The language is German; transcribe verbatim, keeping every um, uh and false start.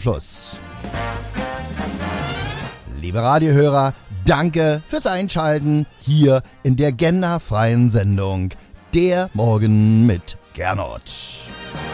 Plus. Liebe Radiohörer, danke fürs Einschalten hier in der genderfreien Sendung Der Morgen mit Gernot.